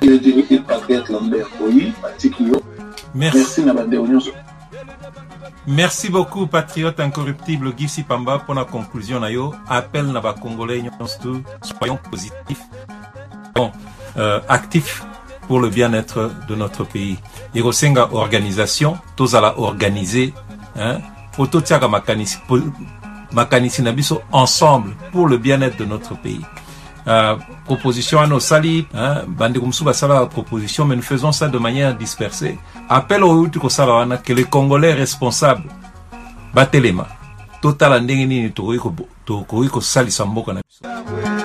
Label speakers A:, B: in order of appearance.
A: et patriote Lambert Koyi, Atikio. Merci Nabande Onyoso.
B: Merci beaucoup, patriote incorruptible Guy Sipamba, pour la conclusion. Appel Naba Congolais, soyons positifs, actifs pour le bien-être de notre pays. Et Rosenga organisation, tous à la organiser, Ototiaga Makanisi Nabiso ensemble pour le bien-être de notre pays. Proposition à nos sali, Bandekumsuba Sala proposition, mais nous faisons ça de manière dispersée. Appel au Utuko Salawana que les Congolais responsables Batelema, total andengeni Tokoiko Sali Samboka.